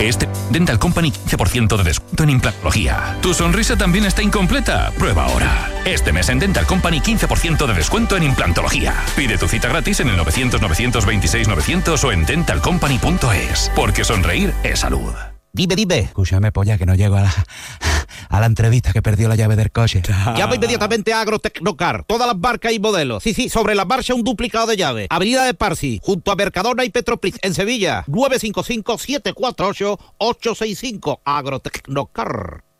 Este Dental Company 15% de descuento en implantología. ¿Tu sonrisa también está incompleta? Prueba ahora. Este mes en Dental Company 15% de descuento en implantología. Pide tu cita gratis en el 900-926-900 o en dentalcompany.es. Porque sonreír es salud. Dime. Escúchame, polla, que no llego a la entrevista, que perdió la llave del coche. Llama inmediatamente a Agrotecnocar. Todas las marcas y modelos. Sí, sobre la marcha un duplicado de llave. Avenida de Parsi, junto a Mercadona y Petrópolis, en Sevilla. 955-748-865. Agrotecnocar.